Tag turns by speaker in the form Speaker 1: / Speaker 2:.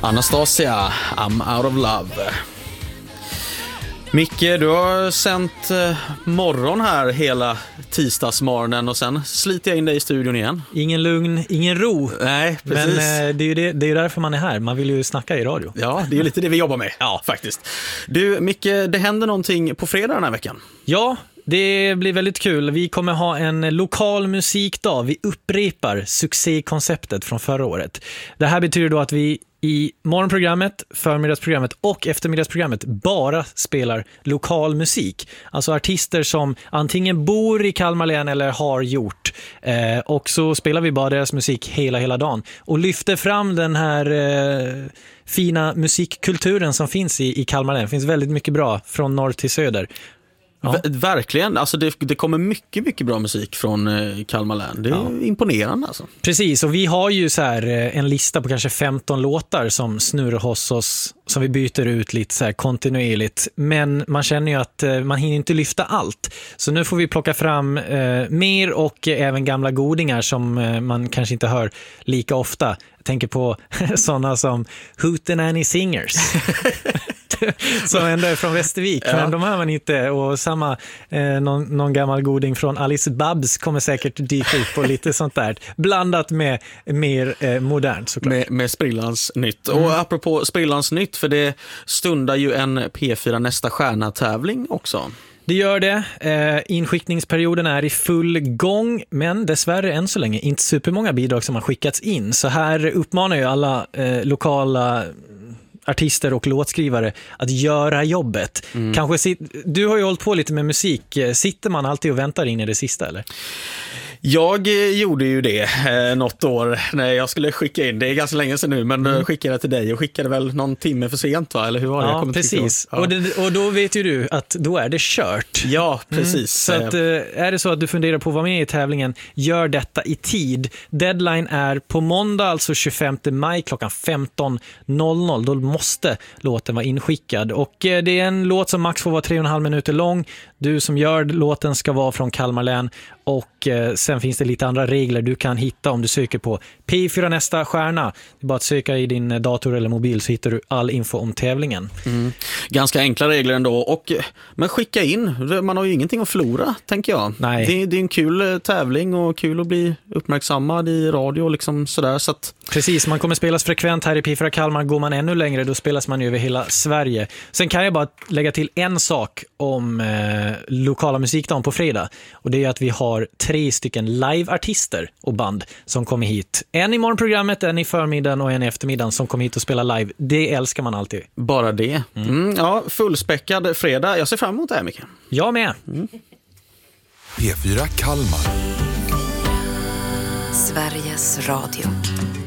Speaker 1: Anastasia, I'm out of love. Micke, du har sänt morgon här hela tisdagsmorgonen och sen sliter jag in dig i studion igen.
Speaker 2: Ingen lugn, ingen ro.
Speaker 1: Nej, precis.
Speaker 2: Men det är ju därför man är här. Man vill ju snacka i radio.
Speaker 1: Ja, det är lite det vi jobbar med. Ja, faktiskt. Du, Micke, det händer någonting på fredag den här veckan.
Speaker 2: Ja, det blir väldigt kul. Vi kommer ha en lokal musikdag. Vi upprepar succékonceptet från förra året. Det här betyder då att vi i morgonprogrammet, förmiddagsprogrammet och eftermiddagsprogrammet bara spelar lokal musik. Alltså artister som antingen bor i Kalmar län eller har gjort. Och så spelar vi bara deras musik hela dagen. Och lyfter fram den här fina musikkulturen som finns i Kalmar län. Det finns väldigt mycket bra från norr till söder. Ja.
Speaker 1: Verkligen, alltså det kommer mycket bra musik från Kalmar län. Det är imponerande alltså.
Speaker 2: Precis, och vi har ju så här en lista på kanske 15 låtar som snurrar hos oss, som vi byter ut lite så här kontinuerligt. Men man känner ju att man hinner inte lyfta allt. Så nu får vi plocka fram mer och även gamla godingar som man kanske inte hör lika ofta. Jag tänker på sådana som Hootenanny Singers. Som ändå är från Västervik, men de hör man inte. Och samma, någon gammal goding från Alice Babs kommer säkert dyka upp och lite sånt där. Blandat med mer modernt såklart.
Speaker 1: Med sprillans nytt. Och apropå sprillans nytt, för det stundar ju en P4 nästa stjärna-tävling också.
Speaker 2: Det gör det. Inskickningsperioden är i full gång, men dessvärre än så länge inte supermånga bidrag som har skickats in. Så här uppmanar ju alla lokala artister och låtskrivare att göra jobbet. Kanske du har ju hållit på lite med musik. Sitter man alltid och väntar in i det sista, eller?
Speaker 1: Jag gjorde ju det något år när jag skulle skicka in. Det är ganska länge sedan nu, men skickade jag till dig och skickade väl någon timme för sent, va? Eller hur var det?
Speaker 2: Ja, precis. Ja. Och då vet ju du att då är det kört.
Speaker 1: Ja, precis.
Speaker 2: Så att, är det så att du funderar på att vara med i tävlingen, gör detta i tid. Deadline är på måndag, alltså 25 maj klockan 15.00. Då måste låten vara inskickad. Och det är en låt som max får vara 3,5 minuter lång. Du som gör låten ska vara från Kalmar län. Och sen finns det lite andra regler du kan hitta om du söker på P4 nästa stjärna. Det är bara att söka i din dator eller mobil så hittar du all info om tävlingen.
Speaker 1: Ganska enkla regler ändå. Men skicka in, man har ju ingenting att förlora, tänker jag.
Speaker 2: Nej.
Speaker 1: Det är en kul tävling och kul att bli uppmärksammad i radio och liksom sådär. Så att...
Speaker 2: Precis, man kommer spelas frekvent här i P4 Kalmar. Går man ännu längre, då spelas man över hela Sverige. Sen kan jag bara lägga till en sak om lokala musikdagen på fredag. Och det är att vi har 3 stycken live-artister och band som kommer hit. En i morgonprogrammet, en i förmiddagen och en i eftermiddagen som kommer hit och spelar live. Det älskar man alltid.
Speaker 1: Bara det. Ja, fullspäckad fredag. Jag ser fram emot det här, Micke.
Speaker 2: Jag med.
Speaker 3: P4 Kalmar.
Speaker 4: Sveriges Radio.